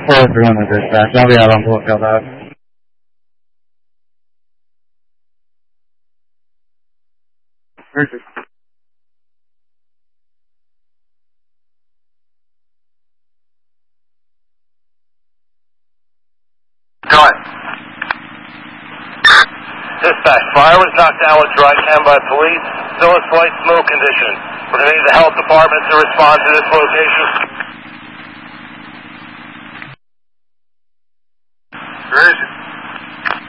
4-3 on the dispatch. I'll be out on Portville Ave. Perfect. Go ahead. Dispatch, fire was knocked down with dry chem by police. Still a slight smoke condition. We're going to need the health department to respond to this location. Where is it?